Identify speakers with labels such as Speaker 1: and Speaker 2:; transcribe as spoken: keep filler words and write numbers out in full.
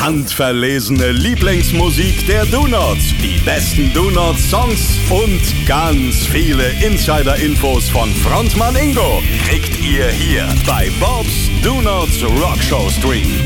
Speaker 1: handverlesene Lieblingsmusik der Do-Nots, die besten Do-Nots-Songs und ganz viele Insider-Infos von Frontmann Ingo kriegt ihr hier bei Bobs Do-Nots Rockshow Stream.